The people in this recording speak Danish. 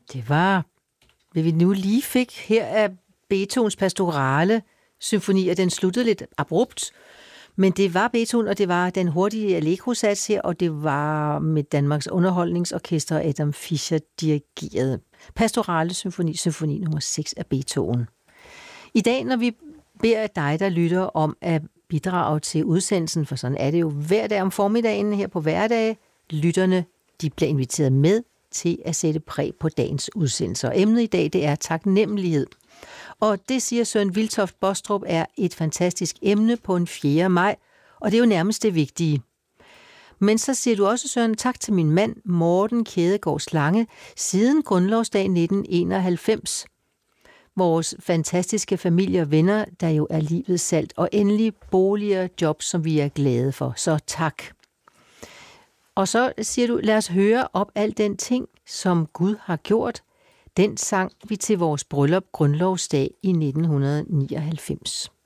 Det var, hvad vi nu lige fik her af Beethovens pastorale symfoni, og den sluttede lidt abrupt. Men det var Beethoven, og det var den hurtige Allegro-sats her, og det var med Danmarks Underholdningsorkester, Adam Fischer dirigeret. Pastorale symfoni, symfoni nummer 6 af Beethoven. I dag, når vi beder dig, der lytter, om at bidrage til udsendelsen, for sådan er det jo hver dag om formiddagen her på hverdage, lytterne, de bliver inviteret med til at sætte præg på dagens udsendelse. Og emnet i dag, det er taknemmelighed. Og det, siger Søren Viltoft Bostrup, er et fantastisk emne på en 4. maj, og det er jo nærmest det vigtige. Men så siger du også, Søren, tak til min mand, Morten Kædegaard Slange, siden grundlovsdag 1991. Vores fantastiske familie og venner, der jo er livet salt, og endelig boliger, jobs, som vi er glade for. Så tak. Og så siger du, lad os høre op al den ting, som Gud har gjort. Den sang vi til vores bryllup grundlovsdag i 1999.